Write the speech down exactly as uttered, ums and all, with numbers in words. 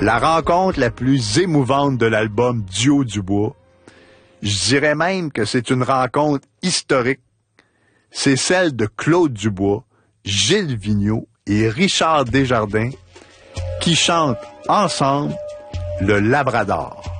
La rencontre la plus émouvante de l'album Duo du Bois, je dirais même que c'est une rencontre historique. C'est celle de Claude Dubois, Gilles Vigneault et Richard Desjardins qui chantent ensemble le Labrador.